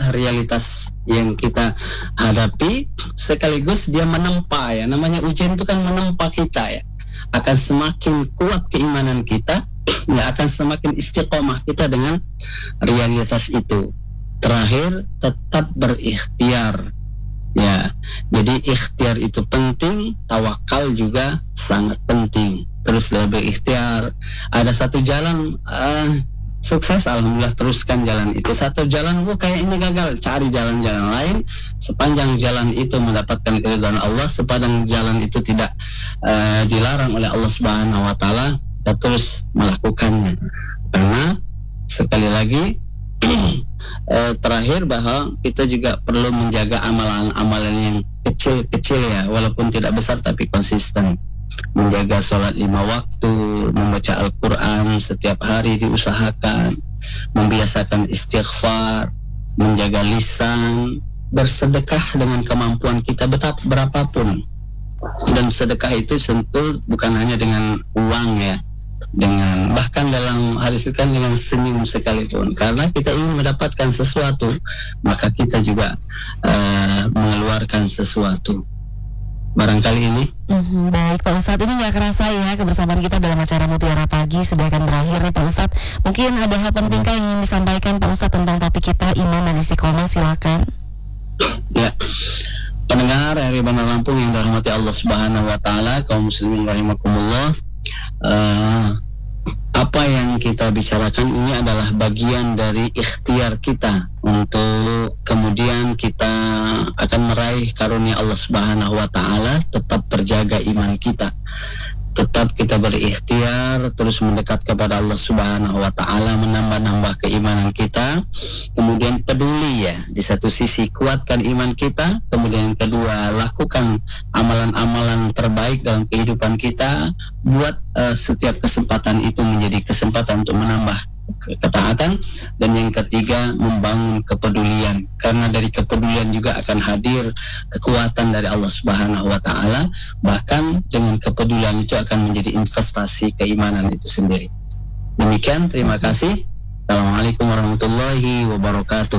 menerima realitas yang kita hadapi, sekaligus dia menempa ya. Namanya ujian itu kan menempa kita ya. Akan semakin kuat keimanan kita, ya akan semakin istiqomah kita dengan realitas itu. Terakhir, tetap berikhtiar. Ya, jadi ikhtiar itu penting, tawakal juga sangat penting. Terus berikhtiar. Ada satu jalan sukses, alhamdulillah teruskan jalan itu. Satu jalan kayak ini gagal, cari jalan-jalan lain. Sepanjang jalan itu mendapatkan keridhaan Allah, sepanjang jalan itu tidak dilarang oleh Allah Subhanahu wa taala, kita terus melakukannya. Karena sekali lagi terakhir bahwa kita juga perlu menjaga amalan-amalan yang kecil-kecil ya, walaupun tidak besar tapi konsisten. Menjaga sholat 5 waktu, membaca Al-Quran setiap hari diusahakan, membiasakan istighfar, menjaga lisan, bersedekah dengan kemampuan kita berapapun. Dan sedekah itu tentu bukan hanya dengan uang ya, dengan bahkan dalam hadis itu kan dengan senyum sekalipun, karena kita ingin mendapatkan sesuatu maka kita juga mengeluarkan sesuatu. Barangkali ini baik Pak Ustadz, ini gak kerasa ya kebersamaan kita dalam acara Mutiara Pagi sudah akan berakhir nih Pak Ustadz. Mungkin ada hal pentingkah yang ingin disampaikan Pak Ustadz tentang topik kita, iman dan istiqomah, silakan. Ya, pendengar dari Bandar Lampung yang dirahmati Allah Subhanahu wa taala, kaum muslimin rahimakumullah. Apa yang kita bicarakan ini adalah bagian dari ikhtiar kita untuk kemudian kita akan meraih karunia Allah Subhanahu wa taala, tetap terjaga iman kita. Tetap kita berikhtiar terus mendekat kepada Allah Subhanahu wa taala, menambah-nambah keimanan kita. Kemudian peduli ya, di satu sisi kuatkan iman kita, kemudian yang kedua lakukan amalan-amalan terbaik dalam kehidupan kita. Buat setiap kesempatan itu menjadi kesempatan untuk menambah ketaatan. Dan yang ketiga, membangun kepedulian, karena dari kepedulian juga akan hadir kekuatan dari Allah Subhanahu wa taala. Bahkan dengan kepedulian itu akan menjadi investasi keimanan itu sendiri. Demikian, terima kasih. Assalamualaikum warahmatullahi wabarakatuh.